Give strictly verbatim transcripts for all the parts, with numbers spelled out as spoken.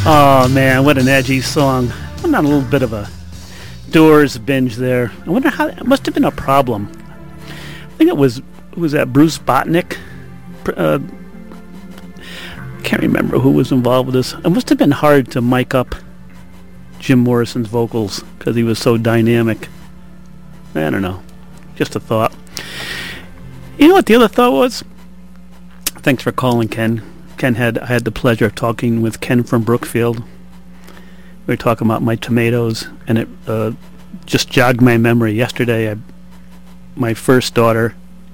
Oh man, what an edgy song. I'm on a little bit of a Doors binge there. I wonder how, it must have been a problem. I think it was, was that Bruce Botnick? Uh, can't remember who was involved with this. It must have been hard to mic up Jim Morrison's vocals because he was so dynamic. I don't know. Just a thought. You know what the other thought was? Thanks for calling, Ken. Ken had I had the pleasure of talking with Ken from Brookfield. We were talking about my tomatoes, and it uh, just jogged my memory. Yesterday, I, my first daughter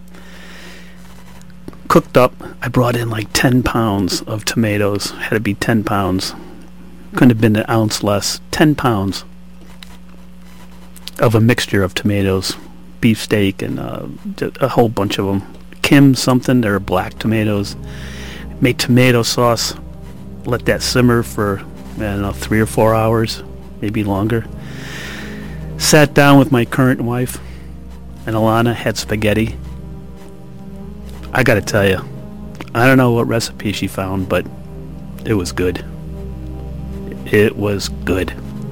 cooked up. I brought in like ten pounds of tomatoes. Had to be ten pounds. Couldn't have been an ounce less. ten pounds of a mixture of tomatoes, beefsteak, and uh, a whole bunch of them. Kim something. They're black tomatoes. Made tomato sauce. Let that simmer for, I don't know, three or four hours, maybe longer. Sat down with my current wife, and Alana had spaghetti. I gotta tell you, I don't know what recipe she found, but it was good. It was good.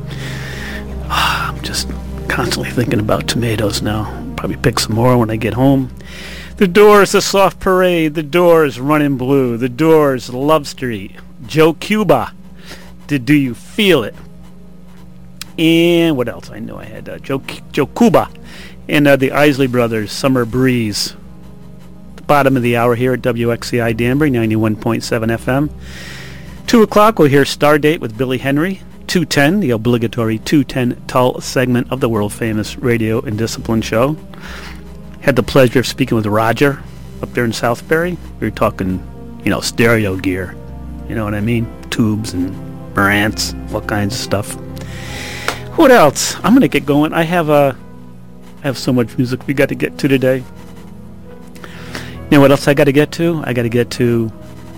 I'm just constantly thinking about tomatoes now. Probably pick some more when I get home. The Doors, The Soft Parade. The Doors, Running Blue. The Doors, Love Street. Joe Cuba, Did Do You Feel It? And what else? I know I had uh, Joe Joe Cuba and uh, the Isley Brothers, Summer Breeze. The bottom of the hour here at W X C I Danbury, ninety-one point seven F M. Two o'clock, we'll hear Stardate with Billy Henry. two ten, the obligatory two ten Tull segment of the world-famous Radio and Discipline show. Had the pleasure of speaking with Roger up there in Southbury. We were talking, you know, stereo gear. You know what I mean? Tubes and Marantz, all kinds of stuff. What else? I'm going to get going. I have uh, I have so much music we got to get to today. You know what else I got to get to? I got to get to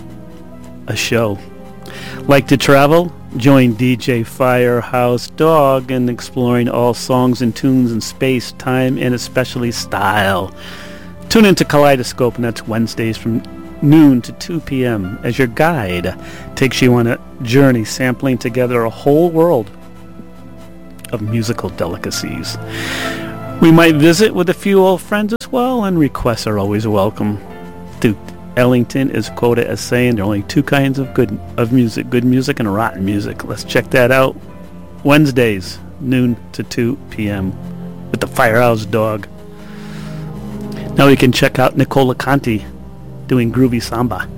a show. Like to travel? Join D J Firehouse Dog in exploring all songs and tunes in space, time, and especially style. Tune into Kaleidoscope, and that's Wednesdays from noon to two p.m. as your guide takes you on a journey sampling together a whole world of musical delicacies. We might visit with a few old friends as well, and requests are always welcome. Duke Ellington is quoted as saying there are only two kinds of good of music, good music and rotten music. Let's check that out. Wednesdays, noon to two p.m. with the Firehouse Dog. Now we can check out Nicola Conti doing Groovy Samba.